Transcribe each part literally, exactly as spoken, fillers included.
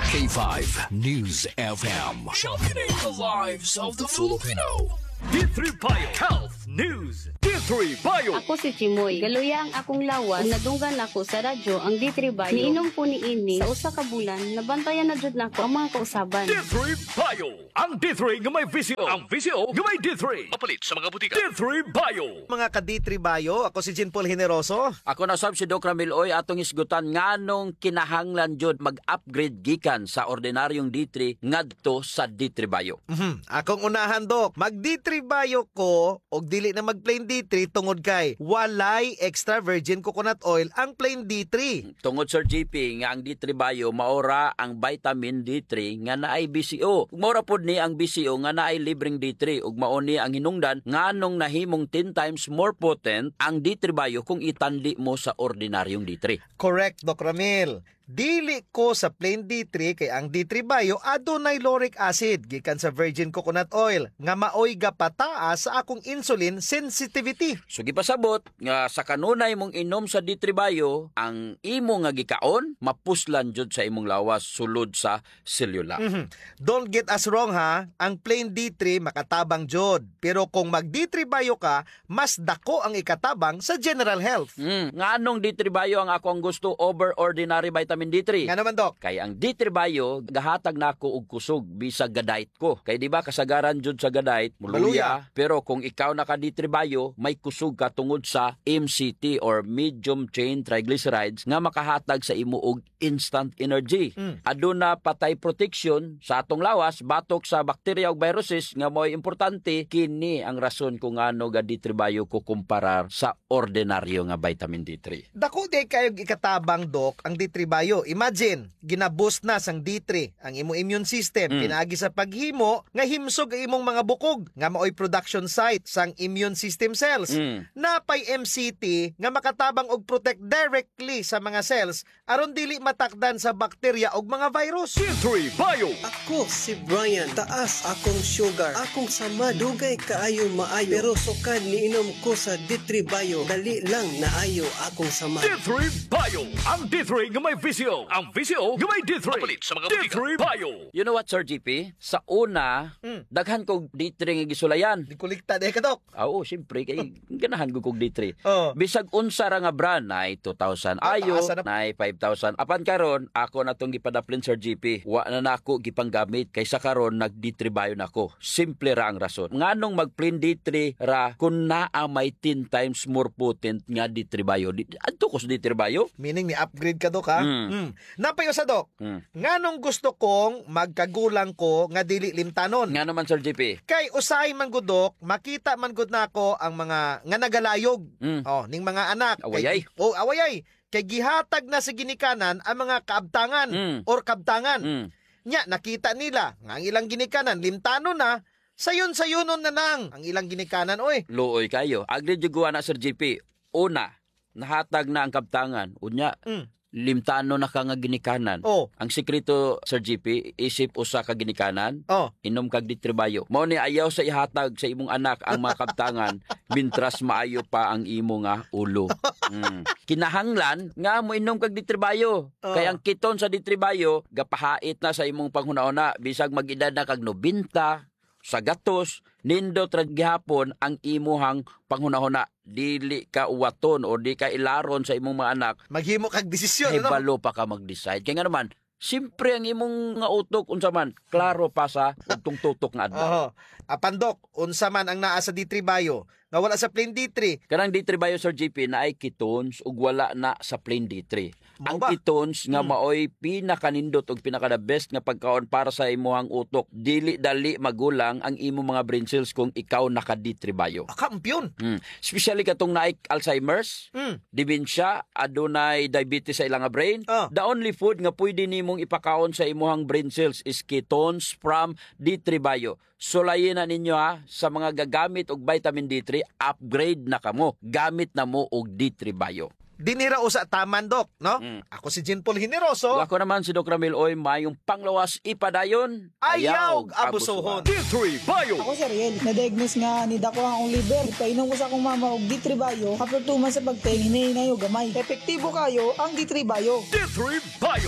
K five News F M. Championing the lives of the Filipino. D three Bio Health News. D three Bio. Ako si Chimoy. Galuya ang akong lawas. Kung nadunggan ako sa radyo ang D three Bio. Niinom po ni ini sa usa ka bulan. Nabantayan na jud nako ang mga kausaban. D three Bio. Ang D three nga may V C O. Ang V C O nga may D three. Mapalit sa mga butika. D three Bio. Mga ka-D three Bio, ako si Jean Paul Generoso. Ako na sab si Doc Ramil Oy atong isgutan nganong kinahanglan jud mag-upgrade gikan sa ordinaryong D three ngadto sa D three Bio. Mhm. Akong unahan, Dok. Mag-D three Bio ko og dili na mag-plain D three tungod kay walay extra virgin coconut oil ang plain D three. Tungod Sir G P nga ang D three Bio maora ang vitamin D three nga naay B C O. Ug maora pod ni ang B C O nga naay libreng D three ug mao ni ang hinungdan nganong nahimong ten times more potent ang D three Bio kung itanli mo sa ordinaryong D three. Correct, Doc Ramil. Dili ko sa plain D three kay ang D three Bio adunay lauric acid gikan sa virgin coconut oil nga maoy gapataas sa akong insulin sensitivity. So gipasabot nga sa kanunay mong inom sa D three Bio, ang imo nga gikaon mapuslan jud sa imong lawas sulod sa selula. Mm-hmm. Don't get us wrong ha, ang plain D three makatabang jud. Pero kung mag D three Bio ka, mas dako ang ikatabang sa general health. Mm, nganong D three Bio ang ako ang gusto over ordinary vitamin D three? Nga naman, Doc. Kay ang D three Bio gahatag nako og kusog bisag gadait ko. Kay di ba kasagaran jud sa gadait muluya, Maluya. pero kung ikaw naka D three Bio may kusog ka tungod sa M C T or medium chain triglycerides nga makahatag sa imo og instant energy. Mm. Aduna patay protection sa atong lawas batok sa bakterya ug viruses nga mo'y importante. Kini ang rason kung ano ga D three Bio ko kumparar sa ordinaryo nga vitamin D three. Dako di kayo ikatabang, Doc, ang D three Bio. Imagine, ginaboost na sang D three ang imo immune system, Mm. pinaagi sa paghimo nga himsog ang imong mga bukog nga maoy production site sang immune system cells. Mm. Napay M C T nga makatabang og protect directly sa mga cells aron dili matakdan sa bakterya og mga virus. D three Bio. Ako si Brian, taas akong sugar, akong sama, dugay kaayo maayo, pero sukad niinom ko sa D three Bio, dali lang naayo akong sama. D three Bio. Ang D three nga may V C O. Ang V C O nga may D three. Mapalit sa mga D butika. three Bio. You know what, Sir G P? Sa una, Mm. daghan kog D three nga gisulayan. Di kulikta di ka, Doc. Ah, Oo, siyempre, kay ganahan ko kog D three. Oh. Bisag unsa ra nga brand na two thousand Ah, ayo, taasa na- na five thousand. Apan karon, ako na tong gipadaplin, Sir G P. Wa na nako gipanggamit kaysa karon nag D three Bio nako. Simple ra ang rason. Nganong mag-plain D three ra kung naa may ten times more potent nga D three Bio. Di- Adto ko sa D three Bio? Meaning ni upgrade ka, Doc, ha? Mm. Mm. Napayo sa, Doc. Mm. Nganong gusto kong magkagulang ko nga dili limtanon. Nga naman, Sir G P. Kay usay man gud, Doc, makita man gud nako ang mga nga nagalayog. Mm. Oh, ning mga anak. Awayay. Kay, oh, awayay. Kay gihatag na sa ginikanan ang mga kaabtangan Mm. or kabtangan. Mm. Nya nakita nila nga ang ilang ginikanan limtanon na, sayon-sayonon na nang ang ilang ginikanan, oy. Luoy kayo. Agri juguan na, Sir G P. Una, nahatag na ang kabtangan. Unya, Mm. limtano na ka nga ginikanan. Oh. Ang sikreto, Sir G P, isip usa ka ginikanan, Oh. inom kag D three Bio. Mao ni ayaw sa ihatag sa imong anak ang mga kabtangan mintras maayo pa ang imo nga ulo. Mm. Kinahanglan nga mo inom kag D three Bio. Oh. Kay ang kiton sa D three Bio gapahait na sa imong panghunahuna bisag mag-edad na kag nobenta, sa gatos, nindot ra gihapon ang imuhang panghunahuna. Dili ka uwaton o di ka ilaron sa imong mga anak. Maghimo kag desisyon, Ay ano? balo pa ka mag-decide. Kaya nga naman, simpre ang imong nga utok unsa man, klaro pa sa utong tutok nga adlaw. Oho. Apan, Doc, unsa man ang naa sa D three Bio nga wala sa plain D three. Kanang D three Bio, Sir G P, na ay ketones ug wala na sa plain D three. Mao Ang ba? ketones nga Hmm. maoy pinakanindot ug pinaka the best nga pagkaon para sa imong utok. Dili dali magulang ang imong mga brain cells kung ikaw naka D three Bio. Ah, kampiyon. Mm. Especially katong naay Alzheimer's, Mm. dementia, adunay diabetes sa ilang nga brain. Ah. The only food nga pwede nimong ipakaon sa imuhang brain cells is ketones from D three Bio. Sulayin na ninyo ha, sa mga gagamit og vitamin D three, upgrade na kamo. Gamit na mo og D three Bio. Dinira usa taman, Doc, no? Mm. Ako si Jean Paul Generoso. Ako naman si Doc Ramil Oy, mayong panglawas ipadayon, Ayaw abusohon. D three Bio. Ako si Ariel, na-diagnose nga ni dako ang akong liver. Painom ko sa akong mama og D three Bio. After two months sa pagteng, hinahinay og gamay. Epektibo kayo ang D three Bio. D three Bio. Ang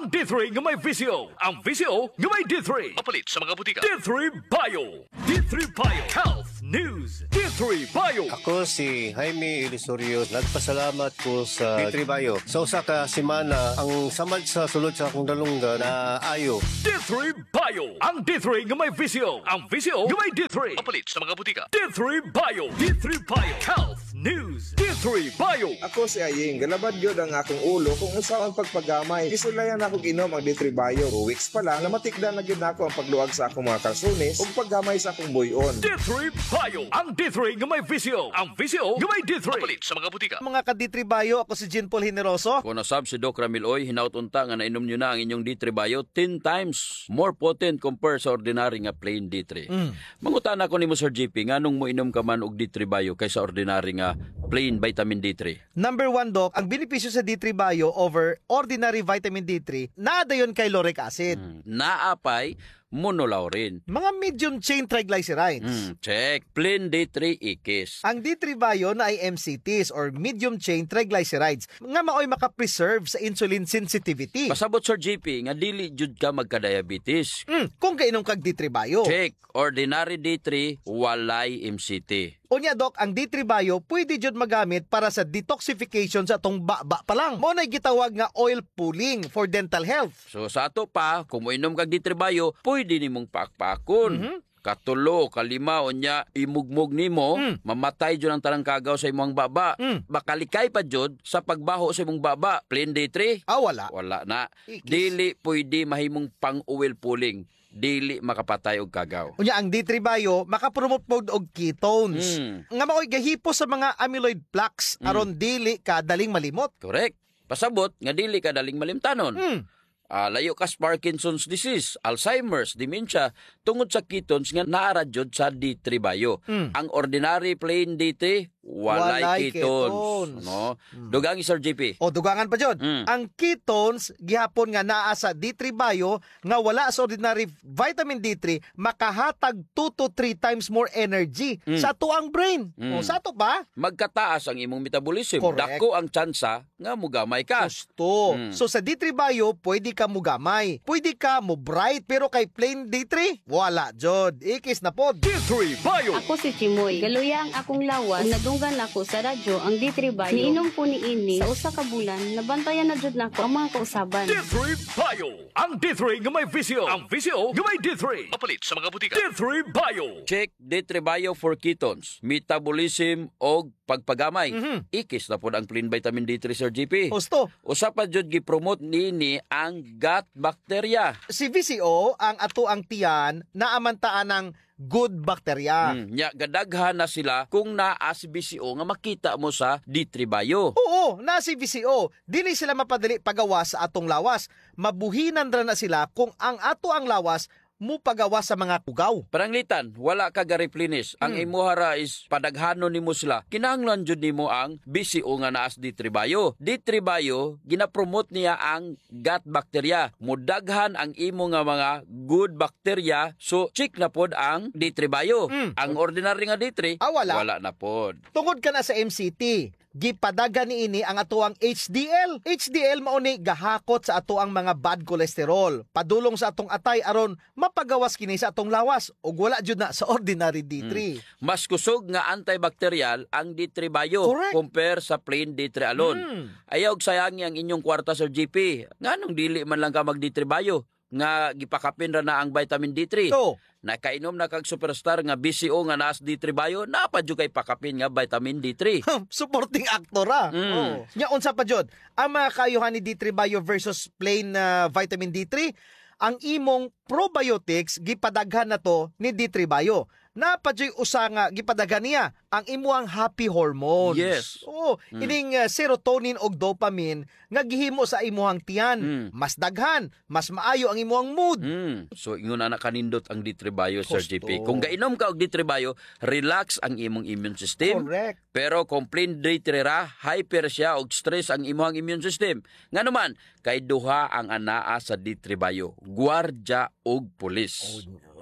ang D three nga may V C O. Ang V C O nga may D three. Mapalit sa mga butika. D three Bio. D three Bio Health News. D three Bio. Ako si Jaime Ilisorio. Nagpasalamat ko sa D three Bio. Sa usa ka semana, ang samad sa sulod sa akong dalungga na ayo. D three Bio. Ang D three nga may V C O. Ang V C O nga may D three. Mapalit sa mga butika. D three Bio. D three Bio Health News. D three Bio. Ako si Aying, galabad yun ang akong ulo kung usaw ang pagpagamay. Isulayan ako inom ang D three Bio. Two weeks pa lang, namatikdan na gid ako ang pagluwag sa akong mga kalsunis ug paggamay sa akong buyon. D three Bio. Ang D three nga may V C O. Ang V C O nga may D three. Mapalit sa mga butika. Mga ka-D three Bio, ako si Jean Paul Generoso. Kung nasab si Doc Ramiloy, hinaut-unta nga nainom nyo na ang inyong D three Bio ten times more potent compare sa ordinary nga plain D three. Mm. Mangutana ko nimo Sir G P, nganong mo inom ka man og D three Bio kaysa ordinary nga plain vitamin D three? Number one, Doc, ang benepisyo sa D three Bio over ordinary vitamin D three, naada yun kay lauric acid. Mm. Naapay monolaurin. Mga medium chain triglycerides. Mm, check. Plain D three ikis. Ang D three Bio na ay M C Ts or medium chain triglycerides nga maoy makapreserve sa insulin sensitivity. Pasabot Sir G P nga dili jud ka magka-diabetes. Mm, kung kainom kag D three Bio. Check. Ordinary D three walay M C T. Unya, Doc, ang D three Bio pwede jud magamit para sa detoxification sa atong baba pa lang. Mo nay gitawag nga oil pulling for dental health. So sa ato pa, kung moinom kag D three Bio, pwede nimong pakpakon. Mm-hmm. Katulo, kalima, unya, imugmog nimo, mm. mamatay jud ang tanang kagaw sa imong baba. Mm. Bakalikay pa jud sa pagbaho sa imong baba. Plain D three? Ah, wala. Wala na. Ikis. Dili pwede mahimong pang-oil pulling. Dili makapatay og kagaw. Unya, ang D three Bio makapromote pod og ketones. Mm. Nga maoy gahipo sa mga amyloid plaques mm. aron dili ka daling malimot. Correct. Pasabot nga dili ka daling malimtanon. Mm. Uh, layo kas Parkinson's disease, Alzheimer's, dementia, tungod sa ketones nga naara jud sa D three Bio. Mm. Ang ordinary plain D three, walay, walay ketones. ketones. No? Mm. Dugang Sir G P. O dugangan pa jud. Mm. Ang ketones gihapon nga naa sa D three Bio nga wala sa ordinary vitamin D three makahatag two to three times more energy mm. sa tuang brain. Mm. O sa to ba? Magkataas ang imong metabolism. Correct. Dako ang tsansa nga mugamay ka. Gusto. Mm. So sa D three Bio, pwede ka mugamay. Pwede ka mo bright, pero kay plain D three, wala jud. Ikis na pod. D three Bio. Ako si Chimoy. Galuya ang akong lawas. Nadunggan ako sa radyo ang D three Bio. Niinom po ni ini sa usa ka bulan. Nabantayan na jud nako ang mga kausaban. D three Bio. Ang D three nga may V C O. Ang V C O nga may D three. Mapalit sa mga butika. D three Bio. Check D three Bio for ketones, metabolism og pagpagamay. Mm-hmm. Ikis na pod ang plain vitamin D three Sir G P. Gusto. Usa pa jud gi-promote nini ang gut bacteria. Si V C O, ang ato ang tiyan, naamantaan ng good bacteria. Mm, nya gadaghan na sila kung naa si V C O nga makita mo sa D three Bio. Oo, na si V C O. Dili sila mapadali pagawas sa atong lawas. Mabuhinan ra na sila kung ang ato ang lawas mo pagawa sa mga pugaw. Paranglitan, wala ka ga-replenish. Ang Hmm. imuhara is padaghanon nimo sila. Kinahanglan jud nimo ang B C O nga naa sa D three Bio. D three Bio gina-promote niya ang gut bacteria. Mudaghan ang imo nga mga good bacteria. So check na pod ang D three Bio. Hmm. Ang ordinary nga D three, Ah, wala. wala na pod. Tungod ka na sa M C T, gipadaga ni ini ang atuang H D L. H D L mao ni gahakot sa atuang mga bad cholesterol. Padulong sa atong atay aron mapagawas kini sa atong lawas ug wala jud na sa ordinary D three. Mm. Mas kusog nga antibacterial ang D three Bio Correct. compare sa plain D three alone. Mm. Ayaw sayangi ang inyong kwarta Sir G P. Nganong dili man lang ka mag D three Bio nga gipakapin ra na ang vitamin D three. So, Nakainom na kag superstar nga B C O nga nas D three Bio, napadyo kay pakapin nga vitamin D three. supporting actor ah. Mm. Oh. Nya unsa pa jud? Ang mga kaayuhan ni D three Bio versus plain uh, vitamin D three, ang imong probiotics gipadaghan na to ni D three Bio. Napadyoy usa nga gipadaghan niya ang imuang happy hormones. Yes. Oh, Mm. ining uh, serotonin og dopamine nga gihimo sa imuhang tiyan. Mm. Mas daghan, mas maayo ang imuhang mood. Mm. So ingon na kanindot ang D three Bio Sir G P. Gusto. Kung gainom ka og D three Bio, relax ang imong immune system. Correct. Pero kung plain D three ra, hyper siya og stress ang imong immune system. Nga naman, kay duha ang anaa sa D three Bio, gwardya og pulis.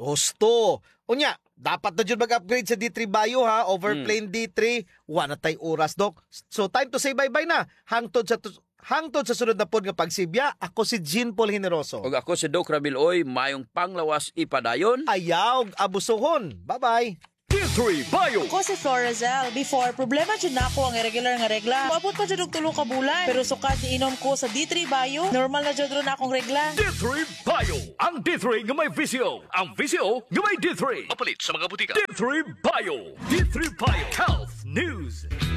Gusto. Unya, dapat na dyan mag-upgrade sa D three Bio ha, over Mm. plain D three, wala tay oras, Dok. So time to say bye-bye na. Hangtod sa tu- Hangtod sa sunod na pod nga pagsibya, ako si Jean Paul Generoso. Og ako si Doc Rabiloy, mayong panglawas ipadayon. Ayaw abusohon. Bye-bye. D three Bio. Ako si Florazel. Before, problema dyan na ako ang irregular nga regla. Maabot pa dyan og tulo ka bulan. Pero sukad ni inom ko sa D three Bio, normal na dyan ron akong regla. D three Bio. Ang D three nga may visyo. Ang visyo nga may D three. Mapalit sa mga butika. D three Bio. D three Bio. Health News.